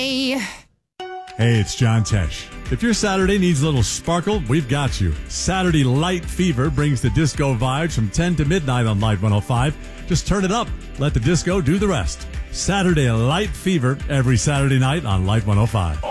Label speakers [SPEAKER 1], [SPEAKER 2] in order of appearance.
[SPEAKER 1] Hey,
[SPEAKER 2] it's John Tesh. If your Saturday needs a little sparkle, we've got you. Saturday Light Fever brings the disco vibes from 10 to midnight on Light 105. Just turn it up. Let the disco do the rest. Saturday Light Fever every Saturday night on Light 105.